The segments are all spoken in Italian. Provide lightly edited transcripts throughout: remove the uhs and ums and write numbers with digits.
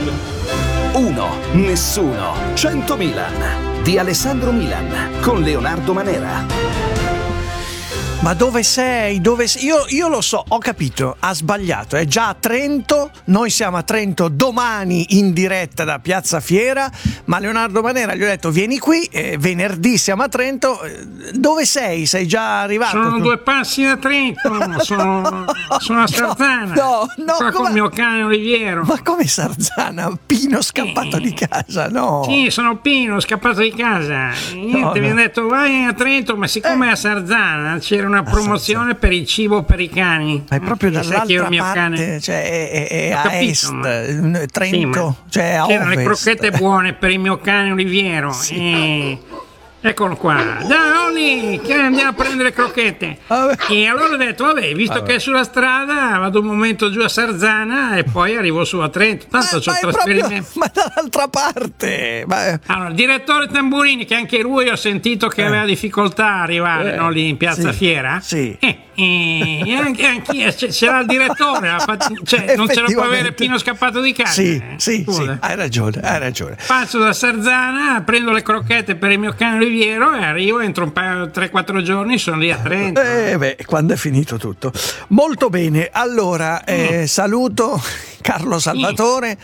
1, nessuno, 100 Milan di Alessandro Milan con Leonardo Manera. Ma dove sei? Io lo so, ho capito, ha sbagliato, è già a Trento, noi siamo a Trento domani in diretta da Piazza Fiera, ma Leonardo Manera gli ho detto vieni qui, venerdì siamo a Trento, dove sei? Sei già arrivato? Sono 2 passi da Trento, sono a Sarzana, no, qua con il mio cane Oliviero. Ma come Sarzana? Pino scappato di casa, no? Sì, sono Pino, scappato di casa, niente, mi hanno detto vai a Trento, ma siccome a Sarzana c'era una promozione per il cibo per i cani. Ma è proprio dall'altra mio parte, cane. cioè è a capito, est, Trento, sì, cioè a c'erano ovest. le crocchette buone per il mio cane Oliviero. Sì. Eccolo qua, dai Oli, che andiamo a prendere le crocchette. E allora ho detto, vabbè, visto che è sulla strada, vado un momento giù a Sarzana e poi arrivo su a Trento. Tanto c'ho il trasferimento. Ma dall'altra parte. Allora, il direttore Tamburini, che anche lui ho sentito che aveva difficoltà a arrivare, no, lì in Piazza Fiera. Sì. E anche c'era il direttore, cioè non ce lo può avere Pino scappato di casa. Sì, hai ragione. Passo da Sarzana, prendo le crocchette per il mio cane Oliviero e arrivo, entro un paio 3-4 giorni, sono lì a Trento. Quando è finito tutto. Molto bene, allora saluto Carlo Salvatore.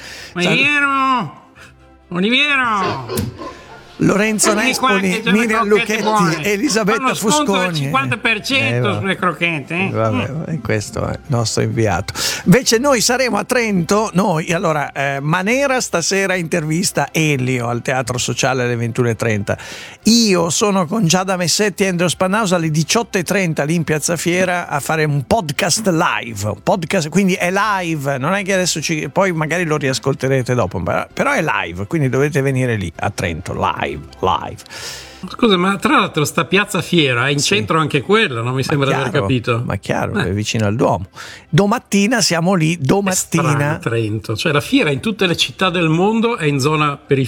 Oliviero! Lorenzo Nespoli, Miriam Lucchetti, Elisabetta Fusconi. Il 50% sulle crocchette. Vabbè, questo è il nostro inviato. Invece noi saremo a Trento, Manera stasera intervista Elio al Teatro Sociale alle 21:30. Io sono con Giada Messetti e Andrea Spannausa alle 18:30 lì in Piazza Fiera a fare un podcast live. Quindi è live, non è che adesso poi magari lo riascolterete dopo, però è live, quindi dovete venire lì a Trento, live. Scusa, ma tra l'altro sta Piazza Fiera è in centro anche quella, non mi sembra di aver capito. Ma chiaro, è vicino al Duomo. Domattina siamo lì, È strano, Trento, cioè la fiera in tutte le città del mondo è in zona periferica.